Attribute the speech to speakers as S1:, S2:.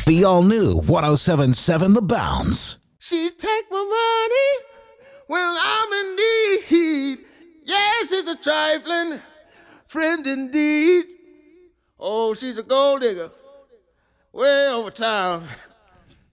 S1: The all-new 1077 The Bounce.
S2: She take my money when I'm in need. Yes, it's a trifling friend indeed. Oh, she's a gold digger way over town.